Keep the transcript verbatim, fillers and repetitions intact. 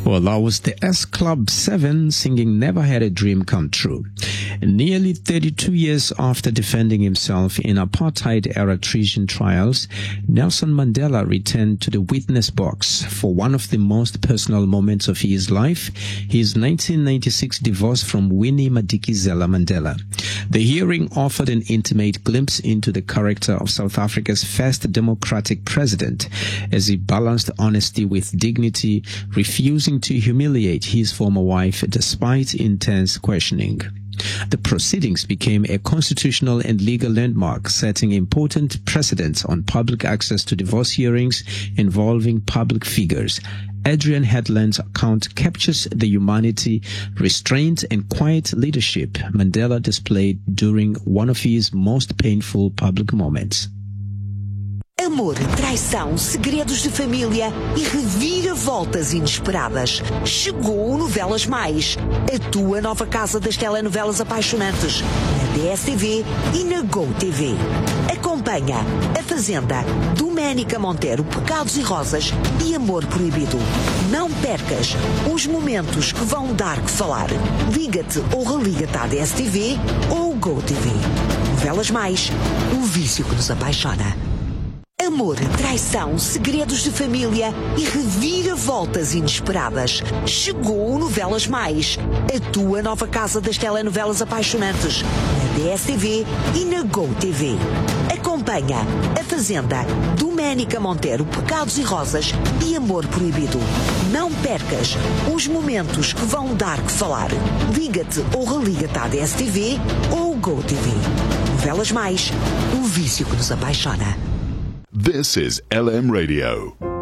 Well, that was the S Club seven singing Never Had a Dream Come True. Nearly thirty-two years after defending himself in apartheid-era treason trials, Nelson Mandela returned to the witness box for one of the most personal moments of his life, his nineteen ninety-six divorce from Winnie Madikizela Mandela. The hearing offered an intimate glimpse into the character of South Africa's first democratic president, as he balanced honesty with dignity, refusing to humiliate his former wife despite intense questioning. The proceedings became a constitutional and legal landmark, setting important precedents on public access to divorce hearings involving public figures. Adrian Headland's account captures the humanity, restraint, and quiet leadership Mandela displayed during one of his most painful public moments. Amor, traição, segredos de família e reviravoltas inesperadas. Chegou o Novelas Mais, a tua nova casa das telenovelas apaixonantes, na D S T V e na GoTV. Acompanha A Fazenda, Doménica Monteiro, Pecados e Rosas e Amor Proibido. Não percas os momentos que vão dar que falar. Liga-te ou religa-te à D S T V ou GoTV. Novelas Mais, o vício que nos apaixona. Amor, traição, segredos de família e reviravoltas inesperadas. Chegou o Novelas Mais, a tua nova casa das telenovelas apaixonantes, na D S T V e na GoTV. Acompanha A Fazenda, Doménica Monteiro, Pecados e Rosas e Amor Proibido. Não percas os momentos que vão dar que falar. Liga-te ou religa-te à D S T V ou GoTV. Novelas Mais, o vício que nos apaixona. This is L M Radio.